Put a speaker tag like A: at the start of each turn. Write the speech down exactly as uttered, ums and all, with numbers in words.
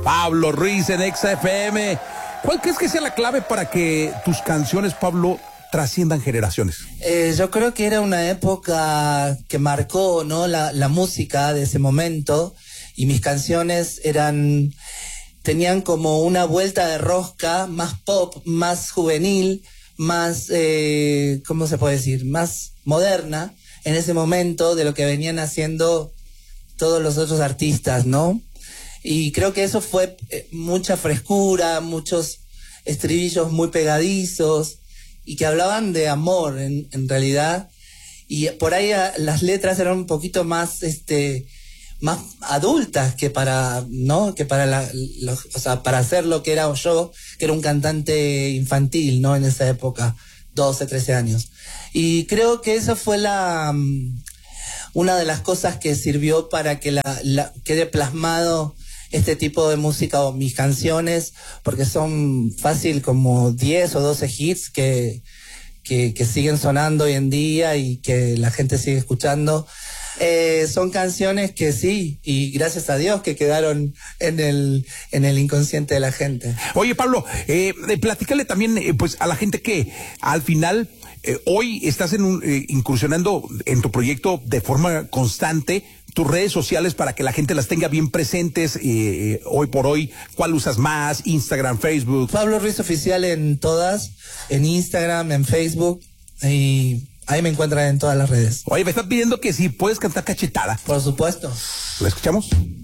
A: Pablo Ruiz en Exa F M. ¿Cuál crees que sea la clave para que tus canciones, Pablo, trasciendan generaciones?
B: Eh, yo creo que era una época que marcó, ¿no?, la, la música de ese momento, y mis canciones eran, tenían como una vuelta de rosca, más pop, más juvenil, más, eh, ¿cómo se puede decir?, más moderna en ese momento de lo que venían haciendo todos los otros artistas, ¿no? Y creo que eso fue eh, mucha frescura, muchos estribillos muy pegadizos y que hablaban de amor en, en realidad. Y por ahí a, las letras eran un poquito más, este, más adultas que para, ¿no? Que para la, lo, o sea, para hacer lo que era yo, que era un cantante infantil, ¿no? En esa época, doce, trece años. Y creo que eso fue la, um, una de las cosas que sirvió para que la, la quede plasmado este tipo de música o mis canciones, porque son fácil como diez o doce hits que, que, que siguen sonando hoy en día y que la gente sigue escuchando. Eh, son canciones que sí, y gracias a Dios que quedaron en el, en el inconsciente de la gente.
A: Oye, Pablo, eh, platícale también eh, pues a la gente que al final eh, hoy estás en un, eh, incursionando en tu proyecto de forma constante. Tus redes sociales para que la gente las tenga bien presentes eh, hoy por hoy. ¿Cuál usas más? Instagram, Facebook.
B: Pablo Ruiz Oficial en todas, en Instagram, en Facebook, y ahí me encuentran en todas las redes.
A: Oye, me están pidiendo que si puedes cantar Cachetada.
B: Por supuesto.
A: ¿La escuchamos?